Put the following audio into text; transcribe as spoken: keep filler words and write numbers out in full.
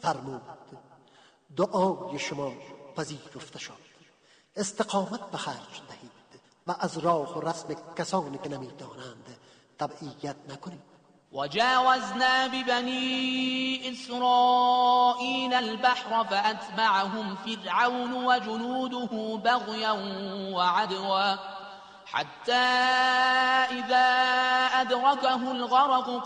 فرمود دعای شما پذیرفته شد، استقامت به خرج دهید و از راه و رسم کسانی که نمیدانند تبعیت نکنید. وجاوزنا ببني إسرائيل البحر فأتبعهم فرعون وجنوده بغيا وعدوا حتى إذا أدركه الغرق